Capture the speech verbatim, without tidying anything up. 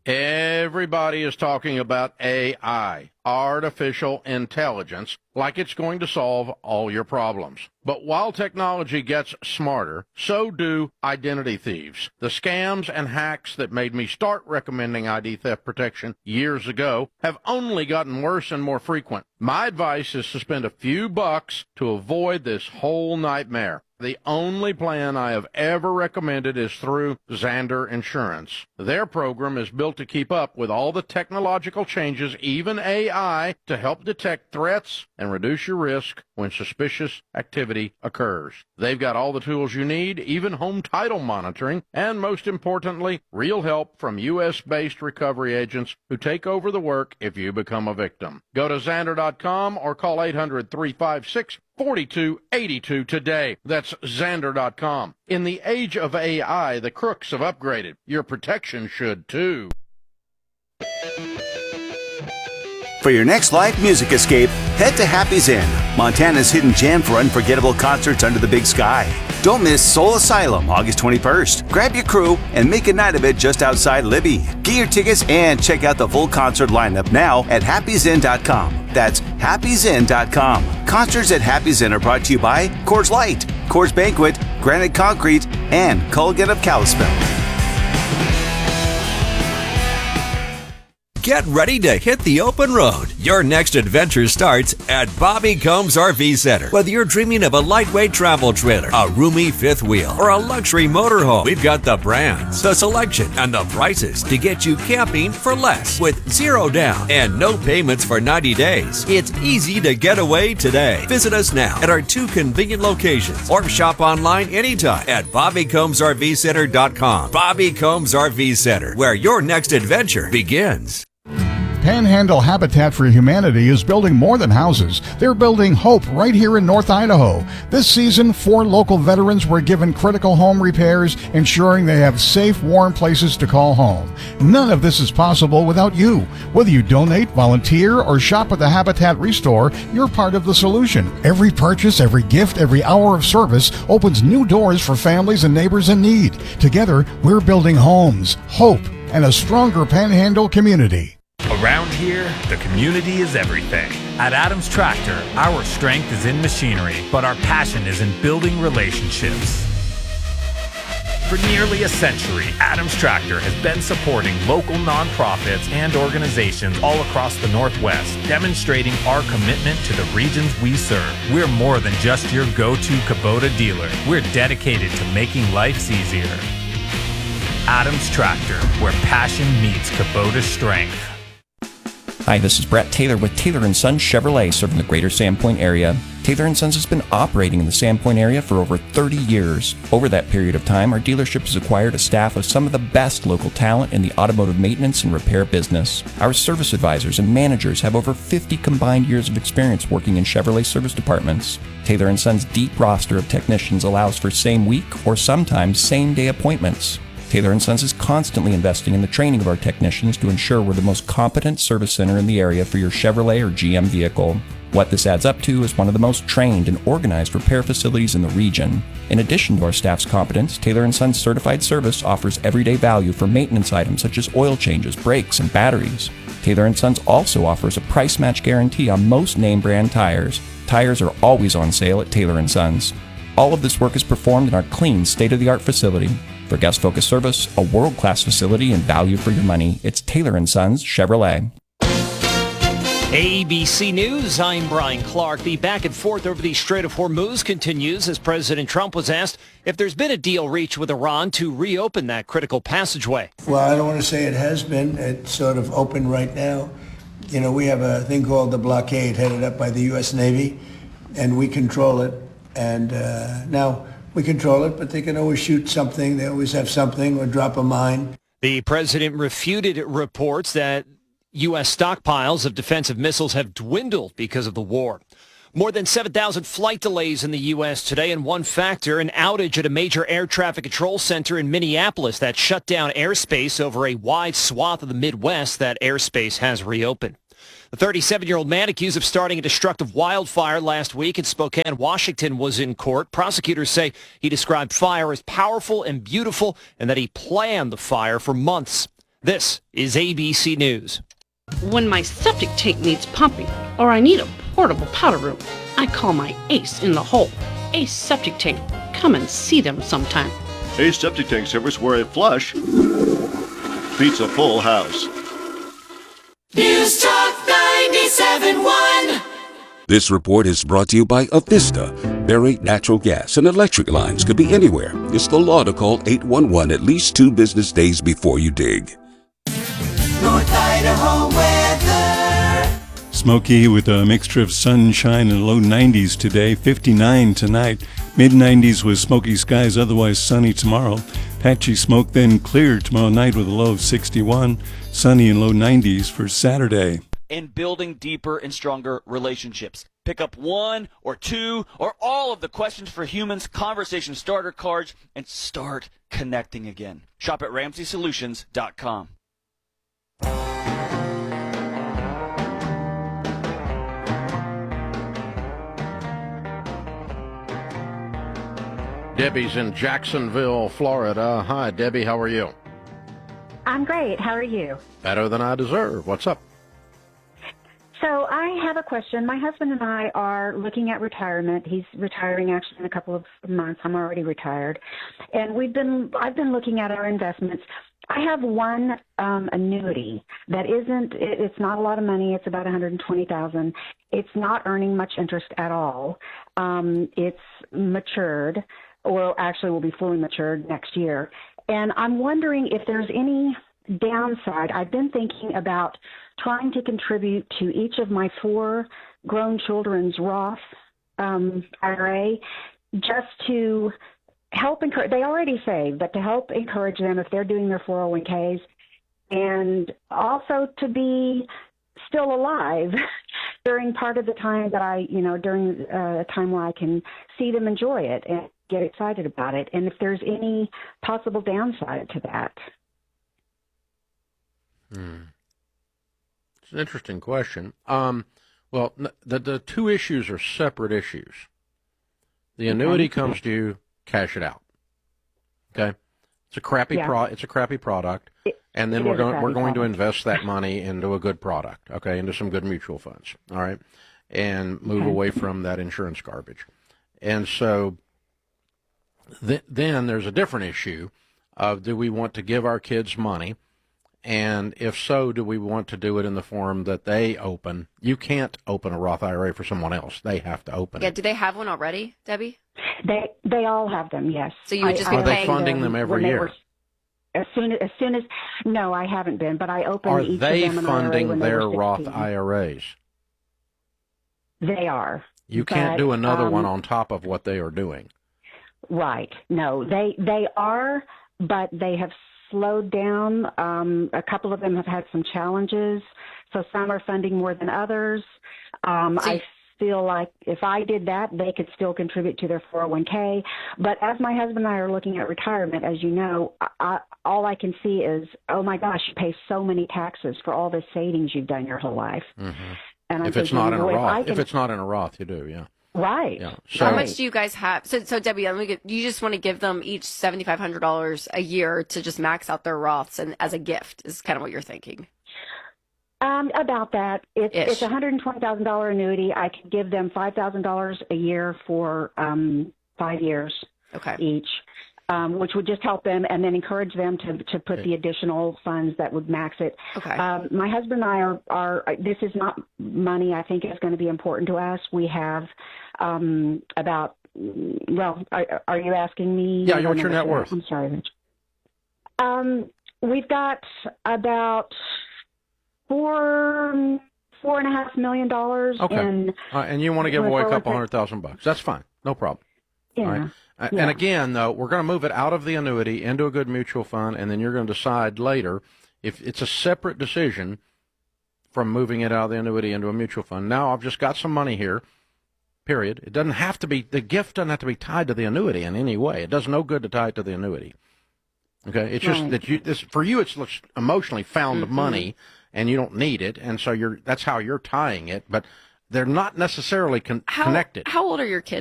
Everybody is talking about A I, artificial intelligence, like it's going to solve all your problems. But while technology gets smarter, so do identity thieves. The scams and hacks that made me start recommending I D theft protection years ago have only gotten worse and more frequent. My advice is to spend a few bucks to avoid this whole nightmare. The only plan I have ever recommended is through Zander Insurance. Their program is built to keep up with all the technological changes, even A I, to help detect threats and reduce your risk when suspicious activity occurs. They've got all the tools you need, even home title monitoring, and most importantly, real help from U S-based recovery agents who take over the work if you become a victim. Go to Zander dot com or call eight hundred, three five six, four two eight two today. That's Zander dot com. In the age of A I, the crooks have upgraded. Your protection should too. For your next live music escape, head to Happy's Inn, Montana's hidden gem for unforgettable concerts under the big sky. Don't miss Soul Asylum, August twenty-first. Grab your crew and make a night of it just outside Libby. Get your tickets and check out the full concert lineup now at Happy's Inn dot com. That's Happy's Inn dot com. Concerts at Happy's Inn are brought to you by Coors Light, Coors Banquet, Granite Concrete, and Culligan of Kalispell. Get ready to hit the open road. Your next adventure starts at Bobby Combs R V Center. Whether you're dreaming of a lightweight travel trailer, a roomy fifth wheel, or a luxury motorhome, we've got the brands, the selection, and the prices to get you camping for less with zero down and no payments for ninety days. It's easy to get away today. Visit us now at our two convenient locations or shop online anytime at Bobby Combs R V Center dot com. Bobby Combs R V Center, where your next adventure begins. Panhandle Habitat for Humanity is building more than houses. They're building hope right here in North Idaho. This season, four local veterans were given critical home repairs, ensuring they have safe, warm places to call home. None of this is possible without you. Whether you donate, volunteer, or shop at the Habitat Restore, you're part of the solution. Every purchase, every gift, every hour of service opens new doors for families and neighbors in need. Together, we're building homes, hope, and a stronger Panhandle community. Around here, the community is everything. At Adams Tractor, our strength is in machinery, but our passion is in building relationships. For nearly a century, Adams Tractor has been supporting local nonprofits and organizations all across the Northwest, demonstrating our commitment to the regions we serve. We're more than just your go-to Kubota dealer. We're dedicated to making life easier. Adams Tractor, where passion meets Kubota strength. Hi, this is Brett Taylor with Taylor and Sons Chevrolet, serving the greater Sandpoint area. Taylor and Sons has been operating in the Sandpoint area for over thirty years. Over that period of time, our dealership has acquired a staff of some of the best local talent in the automotive maintenance and repair business. Our service advisors and managers have over fifty combined years of experience working in Chevrolet service departments. Taylor and Sons' deep roster of technicians allows for same-week or sometimes same-day appointments. Taylor and Sons is constantly investing in the training of our technicians to ensure we're the most competent service center in the area for your Chevrolet or G M vehicle. What this adds up to is one of the most trained and organized repair facilities in the region. In addition to our staff's competence, Taylor and Sons Certified Service offers everyday value for maintenance items such as oil changes, brakes, and batteries. Taylor and Sons also offers a price match guarantee on most name brand tires. Tires are always on sale at Taylor and Sons. All of this work is performed in our clean, state-of-the-art facility. For guest-focused service, a world-class facility, and value for your money, it's Taylor and Sons Chevrolet. A B C News, I'm Brian Clark. The back and forth over the Strait of Hormuz continues as President Trump was asked if there's been a deal reached with Iran to reopen that critical passageway. Well, I don't want to say it has been. It's sort of open right now. You know, we have a thing called the blockade headed up by the U S Navy, and we control it. And uh, now... we control it, but they can always shoot something. They always have something or drop a mine. The president refuted reports that U S stockpiles of defensive missiles have dwindled because of the war. More than seven thousand flight delays in the U S today, and one factor, an outage at a major air traffic control center in Minneapolis that shut down airspace over a wide swath of the Midwest. That airspace has reopened. The thirty-seven-year-old man accused of starting a destructive wildfire last week in Spokane, Washington, was in court. Prosecutors say he described fire as powerful and beautiful and that he planned the fire for months. This is A B C News. When my septic tank needs pumping or I need a portable powder room, I call my ace in the hole. Ace Septic Tank. Come and see them sometime. Ace Septic Tank service where a flush beats a full house. News Talk ninety-seven point one. This report is brought to you by Avista. Buried natural gas and electric lines could be anywhere. It's the law to call eight one one at least two business days before you dig. North Idaho weather. Smoky with a mixture of sunshine and low nineties today, fifty-nine tonight. Mid nineties with smoky skies, otherwise sunny tomorrow. Patchy smoke, then clear tomorrow night with a low of sixty-one. Sunny and low nineties for Saturday. And building deeper and stronger relationships. Pick up one or two or all of the Questions for Humans conversation starter cards and start connecting again. Shop at Ramsey Solutions dot com. Debbie's in Jacksonville, Florida. Hi, Debbie. How are you? I'm great. How are you? Better than I deserve. What's up? So I have a question. My husband and I are looking at retirement. He's retiring actually in a couple of months. I'm already retired. And we've been I've been looking at our investments. I have one um, annuity that isn't it, it's not a lot of money. It's about one hundred twenty thousand dollars. It's not earning much interest at all. Um, it's matured, or actually will be fully matured next year. And I'm wondering if there's any downside. I've been thinking about trying to contribute to each of my four grown children's Roth um, I R A just to help encourage. They already save, but to help encourage them if they're doing their four oh one k's, and also to be still alive during part of the time that I, you know, during uh, a time where I can see them enjoy it and get excited about it, and if there's any possible downside to that. Hmm. It's an interesting question. Um, well, the the two issues are separate issues. The annuity okay. comes to you, cash it out. Okay, it's a crappy yeah. pro. It's a crappy product, it, and then we're going we're going product. to invest that money into a good product. Okay, into some good mutual funds. All right, and move okay. away from that insurance garbage. And so, th- then there's a different issue of do we want to give our kids money? And if so, do we want to do it in the form that they open? You can't open a Roth I R A for someone else. They have to open yeah, it. Do they have one already, Debbie? They they all have them, yes. So you would just I, be Are paying they funding them, them every year? Were, as soon as, as soon as no, I haven't been, but I opened are each they of them an funding I R A when their they were Roth I R As? They are. You can't but, do another um, one on top of what they are doing. Right. No, they they are, but they have slowed down. Um, a couple of them have had some challenges, so some are funding more than others. Um, I feel like if I did that, they could still contribute to their four oh one k. But as my husband and I are looking at retirement, as you know, I, I, all I can see is, oh my gosh, you pay so many taxes for all the savings you've done your whole life. Mm-hmm. And if it's not in a Roth, if, if it's not in a Roth, you do, yeah. Right. Yeah. So, how much do you guys have? So, so Debbie, let me get, you just want to give them each seven thousand five hundred dollars a year to just max out their Roths and as a gift is kind of what you're thinking. Um, about that. It's, Ish. it's a one hundred twenty thousand dollars annuity. I could give them five thousand dollars a year for um, five years okay. each, um, which would just help them and then encourage them to, to put okay. the additional funds that would max it. Okay. Um, my husband and I are, are, this is not money I think is going to be important to us. We have um, about, well, are, are you asking me? Yeah, what's your net worth? I'm sorry, Rich. Um, we've got about four, four and a half million dollars. Okay. In, uh, and you want to give away a couple hundred thousand bucks. That's fine. No problem. Yeah. All right. Uh, yeah. And again, though, we're going to move it out of the annuity into a good mutual fund, and then you're going to decide later if it's a separate decision from moving it out of the annuity into a mutual fund. Now I've just got some money here, period. It doesn't have to be, the gift doesn't have to be tied to the annuity in any way. It does no good to tie it to the annuity. Okay? It's just right. that you, this, for you, it's emotionally found mm-hmm. money, and you don't need it, and so you're, that's how you're tying it, but they're not necessarily con- how, connected. How old are your kids?